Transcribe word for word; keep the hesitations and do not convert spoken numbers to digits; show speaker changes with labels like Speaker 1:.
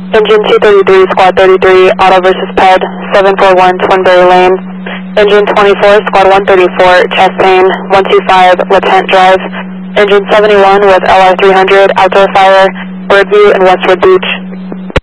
Speaker 1: Engine two thirty-three, Squad thirty-three, Auto versus P E D, seven four one Twinberry Lane. Engine twenty-four, Squad one thirty-four, Chastain, one two five, Lieutenant Drive. Engine seventy-one with L R three hundred, Outdoor Fire, Birdview and Westwood Beach.